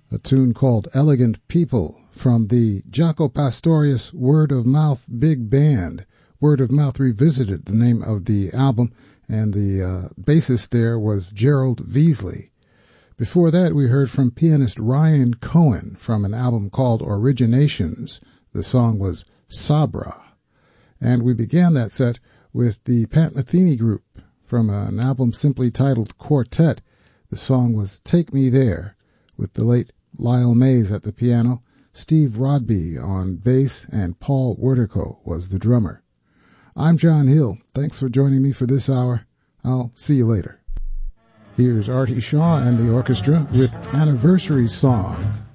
a tune called Elegant People from the Jaco Pastorius Word of Mouth Big Band. Word of Mouth Revisited, the name of the album, and the bassist there was Gerald Veasley. Before that, we heard from pianist Ryan Cohen from an album called Originations. The song was Sabra. And we began that set with the Pat Metheny Group from an album simply titled Quartet. The song was Take Me There, with the late Lyle Mays at the piano, Steve Rodby on bass, and Paul Wertico was the drummer. I'm John Hill. Thanks for joining me for this hour. I'll see you later. Here's Artie Shaw and the orchestra with Anniversary Song.